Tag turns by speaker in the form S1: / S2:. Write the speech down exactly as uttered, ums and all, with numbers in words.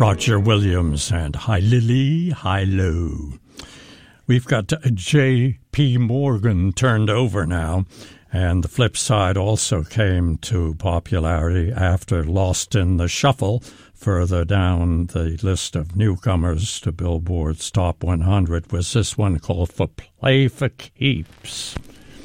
S1: Roger Williams and Hi Lily, Hi Lo. We've got J P. Morgan turned over now, and the flip side also came to popularity after Lost in the Shuffle, further down the list of newcomers to Billboard's Top one hundred, was this one called For Play for Keeps.